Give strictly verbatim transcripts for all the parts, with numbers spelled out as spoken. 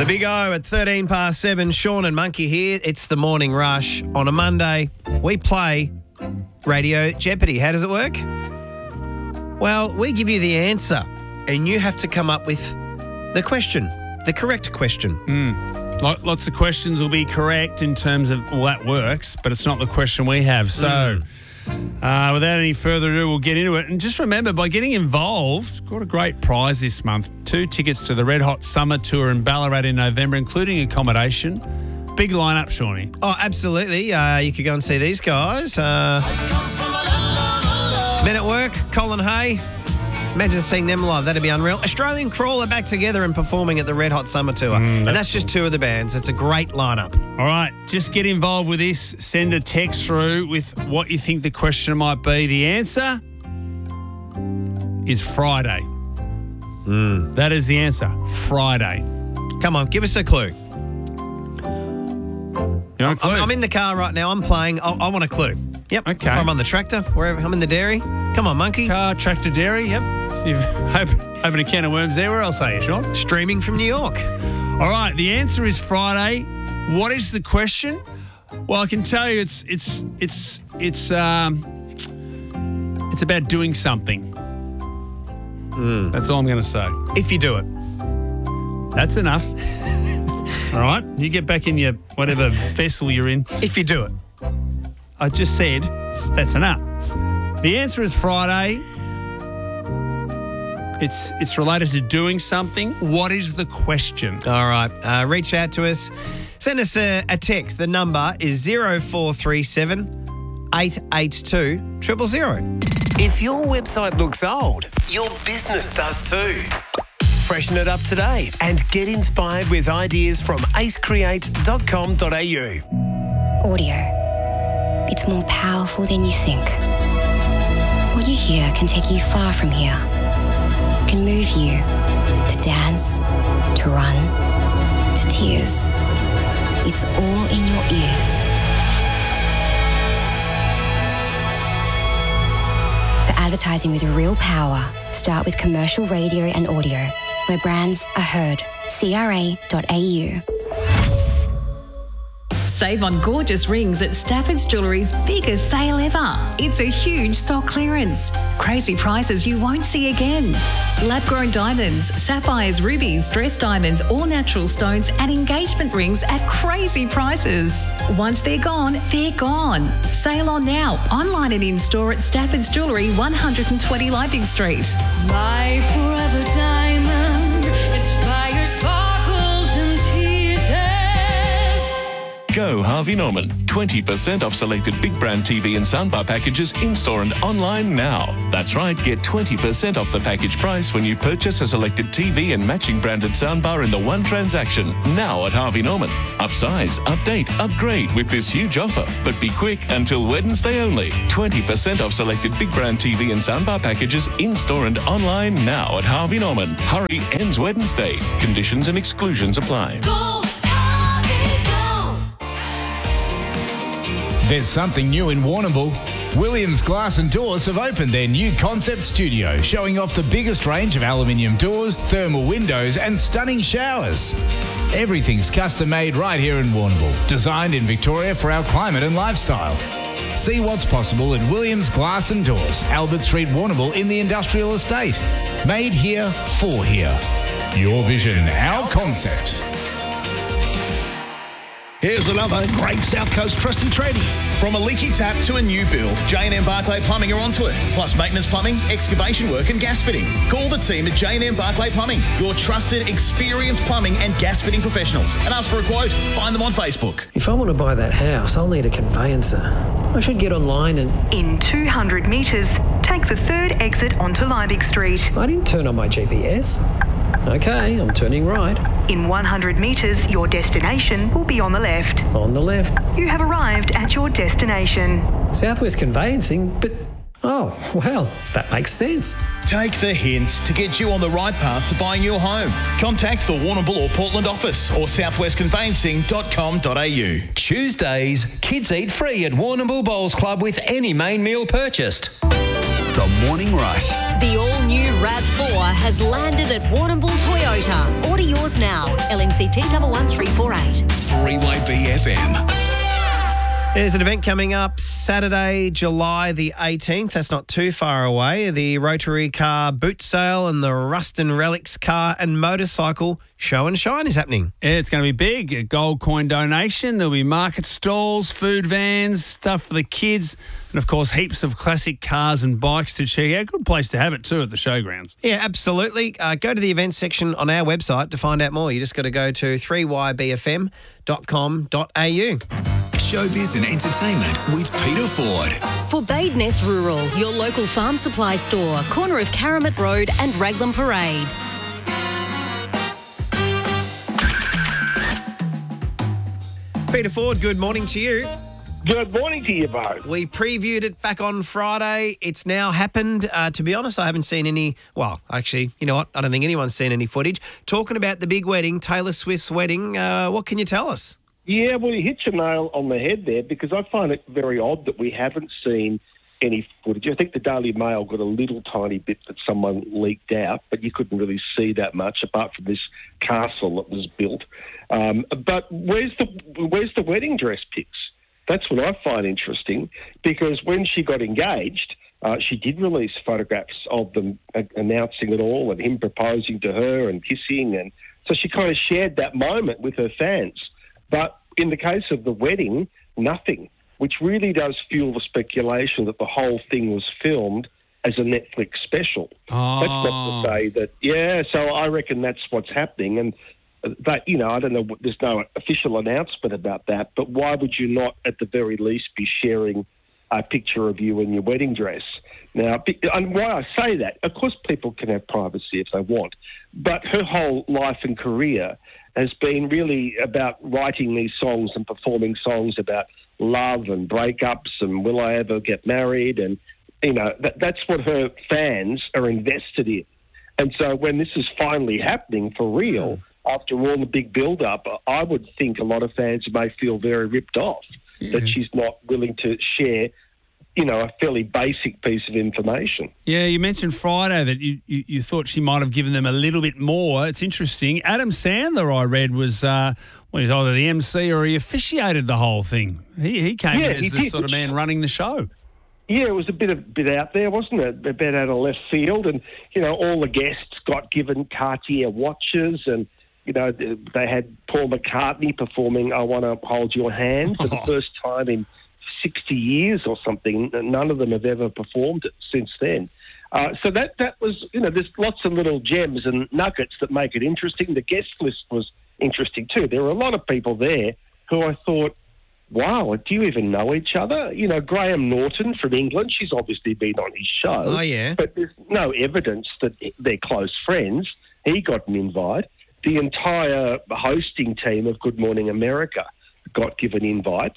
The Big O at thirteen past seven. Sean and Monkey here. It's the Morning Rush. On a Monday, we play Radio Jeopardy. How does it work? Well, we give you the answer and you have to come up with the question, the correct question. Mm. Lots of questions will be correct in terms of, well, that works, but it's not the question we have. So mm. uh, without any further ado, we'll get into it. And just remember, by getting involved, got a great prize this month. Two tickets to the Red Hot Summer Tour in Ballarat in November, including accommodation. Big lineup, Shawnee. Oh, absolutely. Uh, you could go and see these guys. Uh, Men at Work, Colin Hay. Imagine seeing them live. That'd be unreal. Australian Crawler back together and performing at the Red Hot Summer Tour. Mm, that's and that's just two of the bands. It's a great lineup. All right, just get involved with this. Send a text through with what you think the question might be. The answer is Friday. Mm. That is the answer. Friday. Come on, give us a clue. You want a clue? I'm, I'm in the car right now. I'm playing. I, I want a clue. Yep. Okay. Or I'm on the tractor, wherever. I'm in the dairy. Come on, Monkey. Car, tractor, dairy. Yep. You've opened, opened a can of worms there. Where else are you, Sean? Streaming from New York. All right. The answer is Friday. What is the question? Well, I can tell you, it's it's it's it's um it's about doing something. Mm. That's all I'm going to say. If you do it, that's enough. All right. You get back in your whatever vessel you're in. If you do it. I just said that's enough. The answer is Friday. It's it's related to doing something. What is the question? All right. Uh, reach out to us. Send us a, a text. The number is zero four three seven eight eight two zero zero zero. If your website looks old, your business does too. Freshen it up today and get inspired with ideas from ace create dot com dot a u. Audio. It's more powerful than you think. What you hear can take you far from here. It can move you to dance, to run, to tears. It's all in your ears. For advertising with real power, start with commercial radio and audio, where brands are heard. C R A dot A U. Save on gorgeous rings at Stafford's Jewellery's biggest sale ever. It's a huge stock clearance. Crazy prices you won't see again. Lab-grown diamonds, sapphires, rubies, dress diamonds, all natural stones and engagement rings at crazy prices. Once they're gone, they're gone. Sale on now, online and in-store at Stafford's Jewellery, one twenty Leipzig Street. My forever diamond, it's fire, sparkles and teases. Go Harvey Norman. twenty percent off selected big brand T V and soundbar packages in-store and online now. That's right, get twenty percent off the package price when you purchase a selected T V and matching branded soundbar in the one transaction. Now at Harvey Norman. Upsize, update, upgrade with this huge offer. But be quick, until Wednesday only. twenty percent off selected big brand T V and soundbar packages in-store and online now at Harvey Norman. Hurry, ends Wednesday. Conditions and exclusions apply. Go, Harvey, go. There's something new in Warrnambool. Williams Glass and Doors have opened their new concept studio, showing off the biggest range of aluminium doors, thermal windows and stunning showers. Everything's custom made right here in Warrnambool, designed in Victoria for our climate and lifestyle. See what's possible at Williams Glass and Doors, Albert Street, Warrnambool in the Industrial Estate. Made here for here. Your vision, our concept. Here's another great South Coast trusty tradie. From a leaky tap to a new build, J and M Barclay Plumbing are onto it. Plus maintenance plumbing, excavation work and gas fitting. Call the team at J and M Barclay Plumbing, your trusted, experienced plumbing and gas fitting professionals. And ask for a quote. Find them on Facebook. If I want to buy that house, I'll need a conveyancer. I should get online and... In two hundred metres, take the third exit onto Leipzig Street. I didn't turn on my G P S. Okay, I'm turning right. In one hundred metres, your destination will be on the left. On the left. You have arrived at your destination. Southwest Conveyancing, but... Oh, well, that makes sense. Take the hints to get you on the right path to buying your home. Contact the Warrnambool or Portland office or southwest conveyancing dot com dot a u. Tuesdays, kids eat free at Warrnambool Bowls Club with any main meal purchased. The Morning Rush. The all-new RAV four has landed at Warrnambool Toyota. Order yours now L M C T one one three four eight. three Y B F M. There's an event coming up Saturday, July the eighteenth. That's not too far away. The Rotary Car Boot Sale and the Ruston Relics Car and Motorcycle Show and Shine is happening. Yeah, it's going to be big. A gold coin donation. There'll be market stalls, food vans, stuff for the kids, and, of course, heaps of classic cars and bikes to check out. Good place to have it, too, at the showgrounds. Yeah, absolutely. Uh, go to the events section on our website to find out more. You just got to go to three y b f m dot com dot a u. Showbiz and entertainment with Peter Ford. For Badeness Rural, your local farm supply store, corner of Karamat Road and Raglan Parade. Peter Ford, good morning to you. Good morning to you both. We previewed it back on Friday. It's now happened. Uh, to be honest, I haven't seen any, well, actually, you know what? I don't think anyone's seen any footage. Talking about the big wedding, Taylor Swift's wedding, uh, what can you tell us? Yeah, well, you hit your nail on the head there because I find it very odd that we haven't seen any footage. I think the Daily Mail got a little tiny bit that someone leaked out, but you couldn't really see that much apart from this castle that was built. Um, but where's the where's the wedding dress pics? That's what I find interesting because when she got engaged, uh, she did release photographs of them uh, announcing it all and him proposing to her and kissing. And so she kind of shared that moment with her fans. But in the case of the wedding, nothing, which really does fuel the speculation that the whole thing was filmed as a Netflix special. Oh. That's not to say that, yeah, so I reckon that's what's happening. And that, you know, I don't know, there's no official announcement about that, but why would you not at the very least be sharing a picture of you in your wedding dress? Now, and why I say that, of course people can have privacy if they want, but her whole life and career has been really about writing these songs and performing songs about love and breakups and will I ever get married? And, you know, that, that's what her fans are invested in. And so when this is finally happening for real, after all the big build-up, I would think a lot of fans may feel very ripped off yeah. that she's not willing to share, you know, a fairly basic piece of information. Yeah, you mentioned Friday that you, you, you thought she might have given them a little bit more. It's interesting. Adam Sandler, I read, was uh, well, he's either the M C or he officiated the whole thing. He he came yeah, in as the did. sort of man running the show. Yeah, it was a bit of bit out there, wasn't it? A bit out of left field, and you know, all the guests got given Cartier watches, and you know, they had Paul McCartney performing "I Want to Hold Your Hand" for the first time in sixty years or something. None of them have ever performed it since then. Uh, so that that was, you know, there's lots of little gems and nuggets that make it interesting. The guest list was interesting too. There were a lot of people there who I thought, wow, do you even know each other? You know, Graham Norton from England, she's obviously been on his show. Oh, yeah. But there's no evidence that they're close friends. He got an invite. The entire hosting team of Good Morning America got given invites.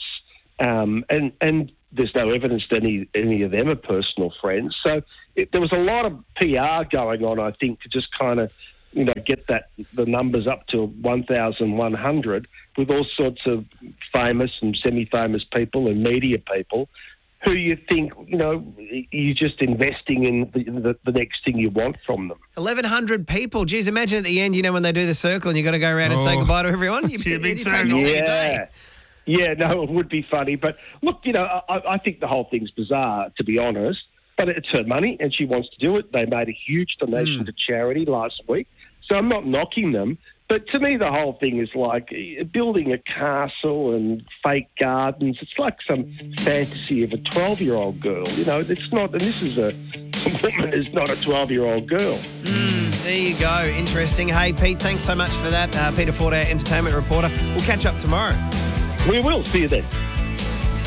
Um, and, and there's no evidence that any, any of them are personal friends. So it, there was a lot of P R going on, I think, to just kind of, you know, get that the numbers up to one thousand one hundred with all sorts of famous and semi-famous people and media people who you think, you know, you're just investing in the, the, the next thing you want from them. eleven hundred people. Geez, imagine at the end, you know, when they do the circle and you got to go around and say Oh. goodbye to everyone. You, Yeah, big you take, circle. you take a Yeah. day. Yeah, no, it would be funny. But look, you know, I, I think the whole thing's bizarre, to be honest. But it's her money and she wants to do it. They made a huge donation Mm. to charity last week. So I'm not knocking them. But to me, the whole thing is like building a castle and fake gardens. It's like some fantasy of a twelve-year-old girl. You know, it's not, and this is a, a woman who's not a twelve-year-old girl. There you go. Interesting. Hey, Pete, thanks so much for that. Uh, Peter Ford, our entertainment reporter. We'll catch up tomorrow. We will. See you then.